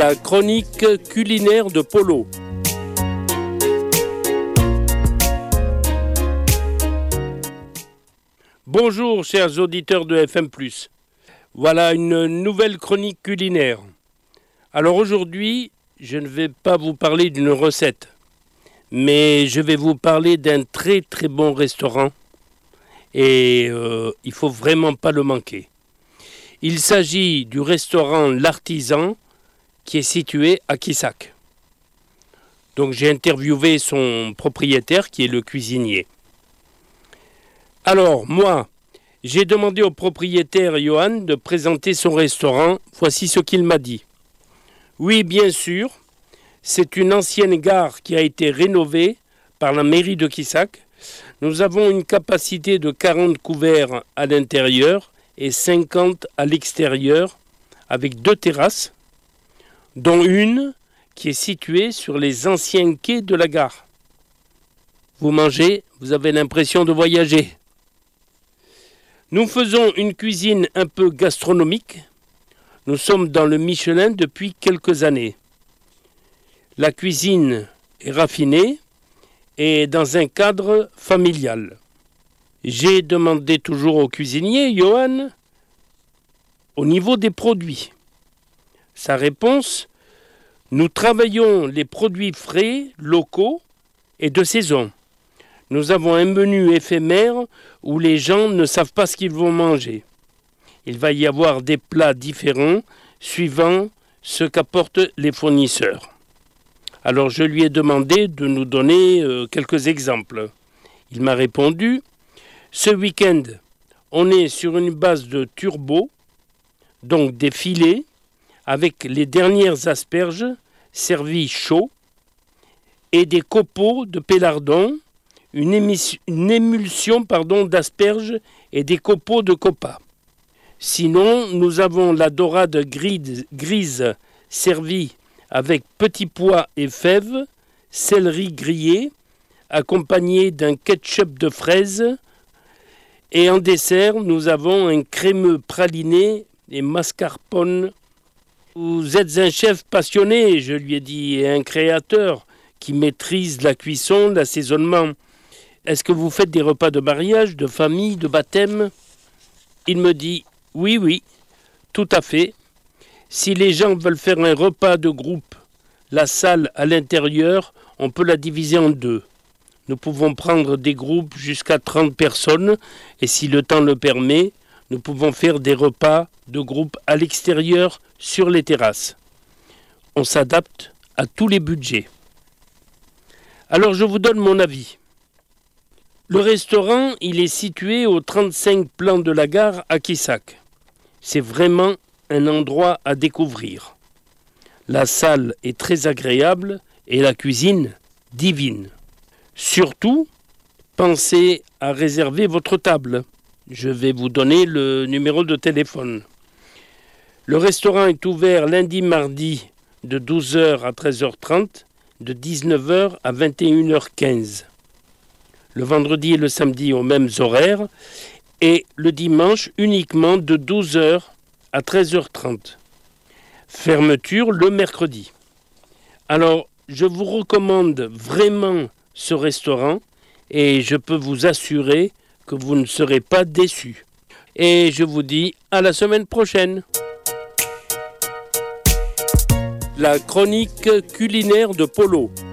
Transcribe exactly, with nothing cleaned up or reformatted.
La chronique culinaire de Polo. Bonjour chers auditeurs de F M plus. Voilà une nouvelle chronique culinaire. Alors aujourd'hui, je ne vais pas vous parler d'une recette, mais je vais vous parler d'un très très bon restaurant et euh, il ne faut vraiment pas le manquer. Il s'agit du restaurant L'Artisan qui est situé à Quissac. Donc j'ai interviewé son propriétaire qui est le cuisinier. Alors moi, j'ai demandé au propriétaire Johan de présenter son restaurant. Voici ce qu'il m'a dit. Oui, bien sûr, c'est une ancienne gare qui a été rénovée par la mairie de Quissac. Nous avons une capacité de quarante couverts à l'intérieur et cinquante à l'extérieur avec deux terrasses, dont une qui est située sur les anciens quais de la gare. Vous mangez, vous avez l'impression de voyager. Nous faisons une cuisine un peu gastronomique. Nous sommes dans le Michelin depuis quelques années. La cuisine est raffinée et dans un cadre familial. J'ai demandé toujours au cuisinier, Johan, au niveau des produits. Sa réponse, nous travaillons les produits frais, locaux et de saison. Nous avons un menu éphémère où les gens ne savent pas ce qu'ils vont manger. Il va y avoir des plats différents suivant ce qu'apportent les fournisseurs. Alors je lui ai demandé de nous donner euh, quelques exemples. Il m'a répondu, ce week-end, on est sur une base de turbo, donc des filets, avec les dernières asperges servies chaud et des copeaux de pélardon, une, émission, une émulsion pardon, d'asperges et des copeaux de copa. Sinon, nous avons la dorade grise, grise servie avec petits pois et fèves, céleri grillé, accompagné d'un ketchup de fraises. Et en dessert, nous avons un crémeux praliné et mascarpone. Vous êtes un chef passionné, je lui ai dit, et un créateur qui maîtrise la cuisson, l'assaisonnement. Est-ce que vous faites des repas de mariage, de famille, de baptême ? Il me dit, oui, oui, tout à fait. Si les gens veulent faire un repas de groupe, la salle à l'intérieur, on peut la diviser en deux. Nous pouvons prendre des groupes jusqu'à trente personnes et si le temps le permet, nous pouvons faire des repas de groupe à l'extérieur sur les terrasses. On s'adapte à tous les budgets. Alors je vous donne mon avis. Le restaurant, il est situé au trente-cinq plan de la gare à Quissac. C'est vraiment un endroit à découvrir. La salle est très agréable et la cuisine divine. Surtout, pensez à réserver votre table. Je vais vous donner le numéro de téléphone. Le restaurant est ouvert lundi, mardi de douze heures à treize heures trente, de dix-neuf heures à vingt et une heures quinze. Le vendredi et le samedi aux mêmes horaires et le dimanche uniquement de douze heures à treize heures trente. Fermeture le mercredi. Alors, je vous recommande vraiment ce restaurant et je peux vous assurer que vous ne serez pas déçus. Et je vous dis à la semaine prochaine. La chronique culinaire de Polo.